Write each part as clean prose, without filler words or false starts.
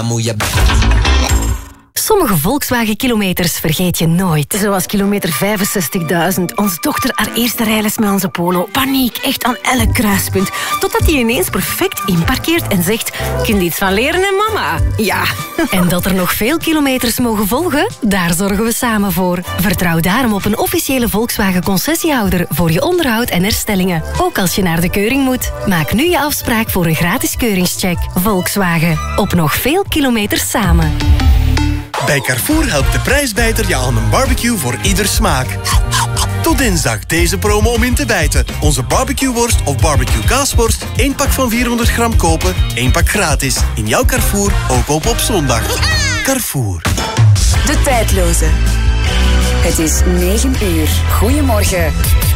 Sommige Volkswagen-kilometers vergeet je nooit. Zoals kilometer 65.000. Onze dochter haar eerste rijles met onze Polo. Paniek, echt aan elk kruispunt. Totdat hij ineens perfect inparkeert en zegt... Kun je iets van leren, hè, mama? Ja. En dat er nog veel kilometers mogen volgen? Daar zorgen we samen voor. Vertrouw daarom op een officiële Volkswagen-concessiehouder... voor je onderhoud en herstellingen. Ook als je naar de keuring moet. Maak nu je afspraak voor een gratis keuringscheck. Volkswagen. Op nog veel kilometers samen. Bij Carrefour helpt de prijsbijter je aan een barbecue voor ieder smaak. Tot dinsdag deze promo om in te bijten. Onze barbecueworst of barbecue kaasworst. 1 pak van 400 gram kopen, 1 pak gratis. In jouw Carrefour, ook op zondag. Carrefour. De tijdloze. Het is 9 uur. Goedemorgen.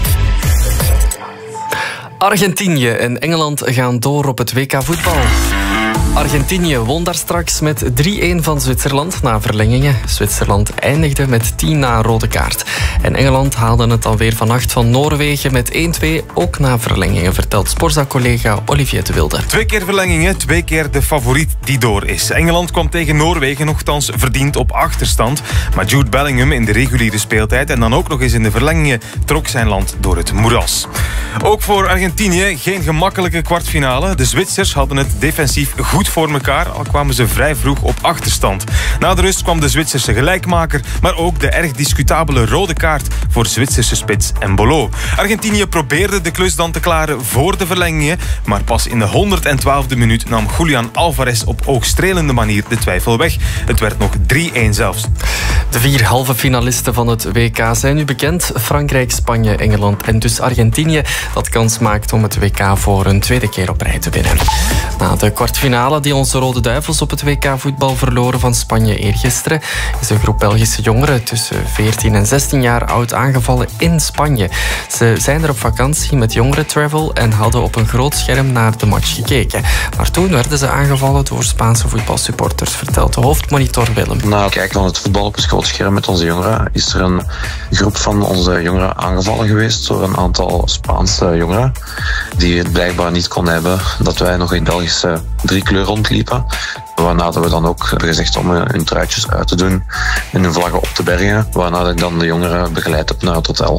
Argentinië en Engeland gaan door op het WK voetbal. Argentinië won daar straks met 3-1 van Zwitserland na verlengingen. Zwitserland eindigde met 10 na een rode kaart. En Engeland haalde het alweer vannacht van Noorwegen met 1-2, ook na verlengingen, vertelt Sporza-collega Olivier de Wilde. 2 keer verlengingen, 2 keer de favoriet die door is. Engeland kwam tegen Noorwegen nogthans verdiend op achterstand. Maar Jude Bellingham in de reguliere speeltijd en dan ook nog eens in de verlengingen trok zijn land door het moeras. Ook voor Argentinië geen gemakkelijke kwartfinale. De Zwitsers hadden het defensief goed voor elkaar, al kwamen ze vrij vroeg op achterstand. Na de rust kwam de Zwitserse gelijkmaker, maar ook de erg discutabele rode kaart voor Zwitserse spits Embolo. Argentinië probeerde de klus dan te klaren voor de verlengingen, maar pas in de 112e minuut nam Julian Alvarez op oogstrelende manier de twijfel weg. Het werd nog 3-1 zelfs. De 4 halve finalisten van het WK zijn nu bekend. Frankrijk, Spanje, Engeland en dus Argentinië, dat kans maakt om het WK voor een tweede keer op rij te winnen. Na de kwartfinale die onze Rode Duivels op het WK voetbal verloren van Spanje eergisteren, is een groep Belgische jongeren tussen 14 en 16 jaar oud aangevallen in Spanje. Ze zijn er op vakantie met jongerentravel en hadden op een groot scherm naar de match gekeken. Maar toen werden ze aangevallen door Spaanse voetbalsupporters, vertelt de hoofdmonitor Willem. Na het kijken van het voetbal op een groot scherm met onze jongeren is er een groep van onze jongeren aangevallen geweest door een aantal Spaanse jongeren die het blijkbaar niet kon hebben dat wij nog in Belgische 3 kleur rondliepen. Waarna we dan ook hebben gezegd om hun truitjes uit te doen en hun vlaggen op te bergen. Waarna ik dan de jongeren begeleid heb naar het hotel.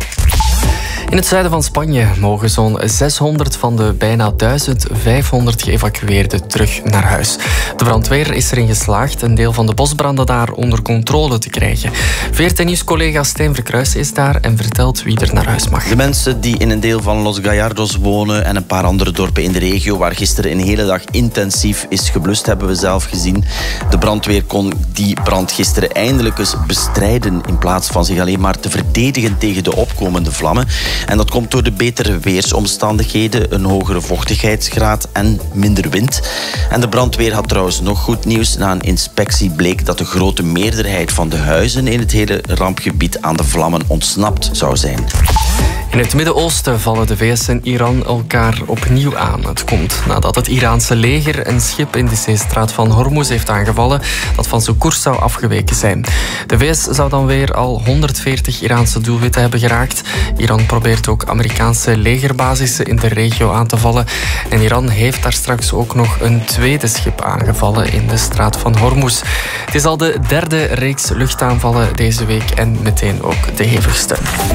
In het zuiden van Spanje mogen zo'n 600 van de bijna 1500 geëvacueerden terug naar huis. De brandweer is erin geslaagd een deel van de bosbranden daar onder controle te krijgen. VRT-nieuws-collega Stijn Verkruijs is daar en vertelt wie er naar huis mag. De mensen die in een deel van Los Gallardos wonen en een paar andere dorpen in de regio waar gisteren een hele dag intensief is geblust, hebben we zelf gezien. De brandweer kon die brand gisteren eindelijk eens bestrijden in plaats van zich alleen maar te verdedigen tegen de opkomende vlammen. En dat komt door de betere weersomstandigheden, een hogere vochtigheidsgraad en minder wind. En de brandweer had trouwens nog goed nieuws. Na een inspectie bleek dat de grote meerderheid van de huizen in het hele rampgebied aan de vlammen ontsnapt zou zijn. In het Midden-Oosten vallen de VS en Iran elkaar opnieuw aan. Het komt nadat het Iraanse leger een schip in de zeestraat van Hormuz heeft aangevallen dat van zijn koers zou afgeweken zijn. De VS zou dan weer al 140 Iraanse doelwitten hebben geraakt. Iran probeert ook Amerikaanse legerbasissen in de regio aan te vallen. En Iran heeft daar straks ook nog een tweede schip aangevallen in de straat van Hormuz. Het is al de 3e reeks luchtaanvallen deze week en meteen ook de hevigste.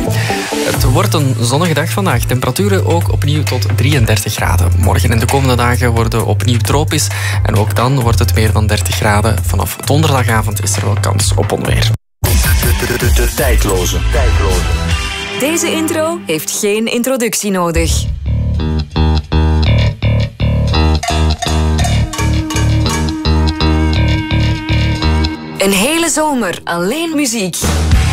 Het wordt een zonnige dag vandaag. Temperaturen ook opnieuw tot 33 graden. Morgen en de komende dagen worden opnieuw tropisch. En ook dan wordt het meer dan 30 graden. Vanaf donderdagavond is er wel kans op onweer. De tijdloze. Deze intro heeft geen introductie nodig. Een hele zomer alleen muziek.